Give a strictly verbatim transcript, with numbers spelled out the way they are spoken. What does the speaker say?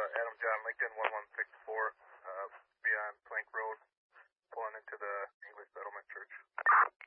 Adam John Lincoln, one one six four, uh, beyond Plank Road, pulling into the English Settlement Church.